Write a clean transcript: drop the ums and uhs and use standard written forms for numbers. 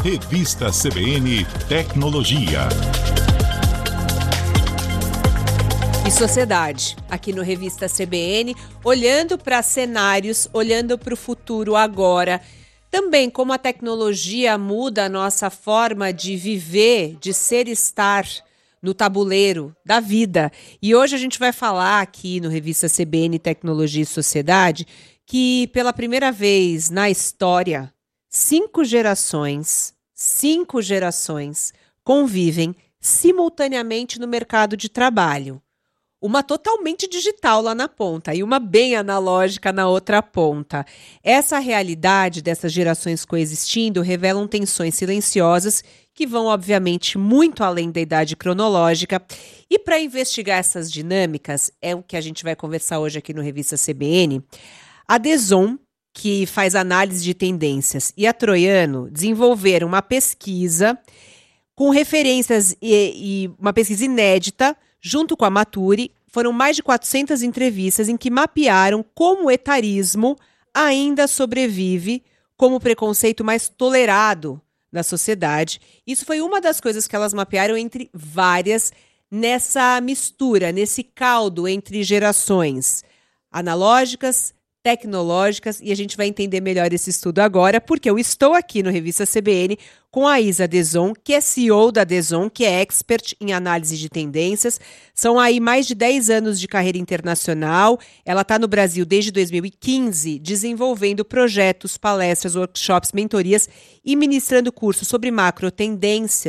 Revista CBN Tecnologia. E sociedade, aqui no Revista CBN, olhando para cenários, olhando para o futuro agora. Também como a tecnologia muda a nossa forma de viver, de ser e estar no tabuleiro da vida. E hoje a gente vai falar aqui no Revista CBN Tecnologia e Sociedade que pela primeira vez na história, cinco gerações convivem simultaneamente no mercado de trabalho. Uma totalmente digital lá na ponta e uma bem analógica na outra ponta. Essa realidade dessas gerações coexistindo revelam tensões silenciosas que vão, obviamente, muito além da idade cronológica. E para investigar essas dinâmicas, é o que a gente vai conversar hoje aqui no Revista CBN, a Deson, que faz análise de tendências, e a Troiano desenvolveram uma pesquisa com referências e uma pesquisa inédita. Junto com a Maturi, foram mais de 400 entrevistas em que mapearam como o etarismo ainda sobrevive como o preconceito mais tolerado na sociedade. Isso foi uma das coisas que elas mapearam entre várias nessa mistura, nesse caldo entre gerações analógicas, tecnológicas, e a gente vai entender melhor esse estudo agora, porque eu estou aqui no Revista CBN com a Isa Deson, que é CEO da Deson, que é expert em análise de tendências. São aí mais de 10 anos de carreira internacional. Ela está no Brasil desde 2015, desenvolvendo projetos, palestras, workshops, mentorias e ministrando cursos sobre macro tendências